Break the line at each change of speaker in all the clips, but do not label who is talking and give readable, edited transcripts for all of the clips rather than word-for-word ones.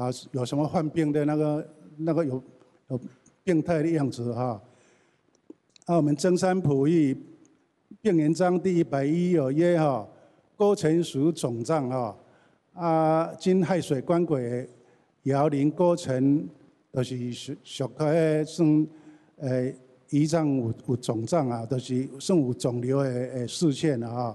有什么患病的那个有病态的样子哈。我们曾山普义病原章第110有约哈，郭成熟总账哈，经海水关轨姚林郭成就是属个算胰脏有肿胀啊，就是算有肿瘤的视线啊。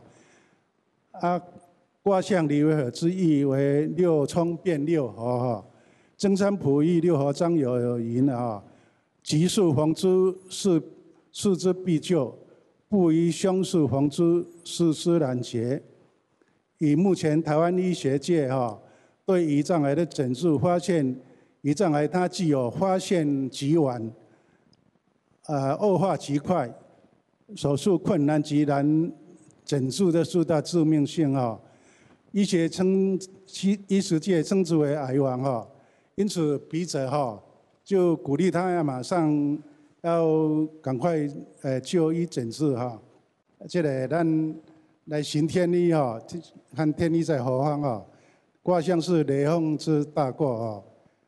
卦象离为合之意为六冲变六合哈。曾山普义六合章有云啊，吉数逢之视之必救，不宜凶数逢之视之难绝。以目前台湾医学界对胰脏癌的诊治，发现胰脏癌它具有发现极晚，恶化极快，手术困难极难诊治的四大致命性医学界称之为癌王因此笔者就鼓励他要马上要赶快就医诊治这个咱来行天医看天医在何方卦象是雷锋之大卦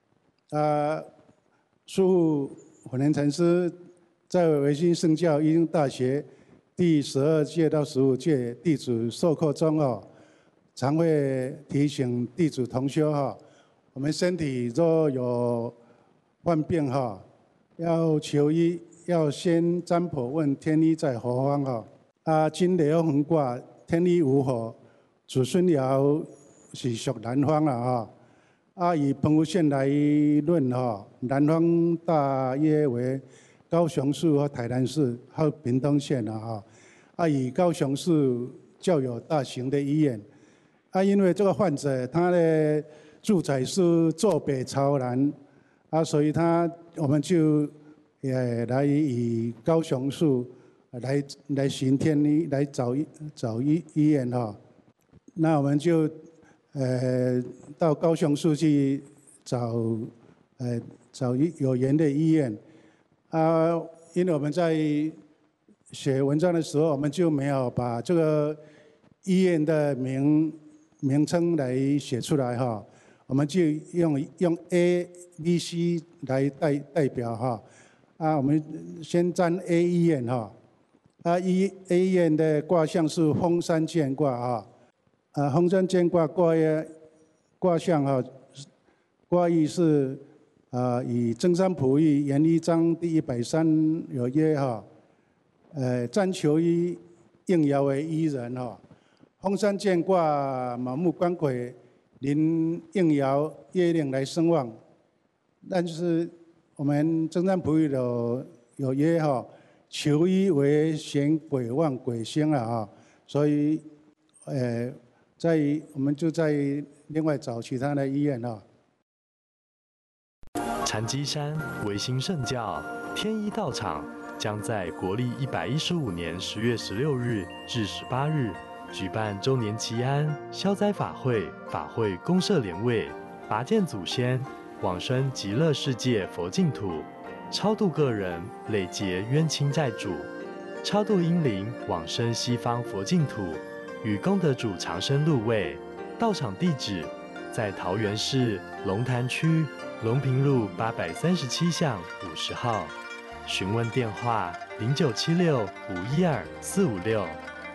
苏火年禅师在维新圣教一经大学第12届到15届弟子授课中常会提醒弟子同修我们身体若有患病要求医，要先占卜问天医在何方今雷横卦天医无火，子孙爻是属南方了以澎湖县来论南方大约为高雄市和台南市还有屏东县以高雄市较有大型的医院因为这个患者他的住宅是坐北朝南所以我们就也来以高雄市来行天医来找医院那我们就到高雄市去找有缘的医院因为我们在写文章的时候，我们就没有把这个医院的名称来写出来我们就用 A、B、C 来代表我们先占 A 医院A 医院的卦象是风山见卦风山见卦卦象卦意是以曾山普义元一章第130有约占求医应爻为医人风山见卦满目官鬼临应爻月令来生旺，但是我们曾山普义有约求医为玄鬼旺鬼星所以我们就在另外找其他的医院
禅机山维新圣教天一道场将在国历115年10月16日至18日举办周年祈安消灾法会公设莲位，拔剑祖先，往生极乐世界佛净土，超度个人累劫冤亲债主，超度阴灵往生西方佛净土，与功德主长生入位。道场地址在桃园市龙潭区龙平路837巷50号，询问电话0976-512-456。